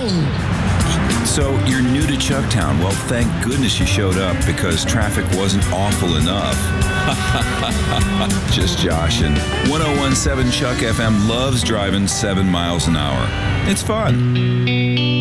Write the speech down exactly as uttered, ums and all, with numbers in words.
So you're new to Chucktown. Well, thank goodness you showed up because traffic wasn't awful enough. Just joshing. one oh one point seven Chuck F M loves driving seven miles an hour. It's fun.